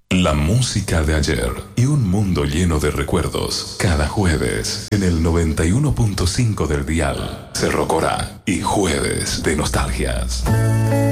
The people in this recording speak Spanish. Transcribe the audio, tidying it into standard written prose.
La música de ayer y un mundo lleno de recuerdos. Cada jueves en el 91.5 del dial. Cerro Corá y Jueves de Nostalgias.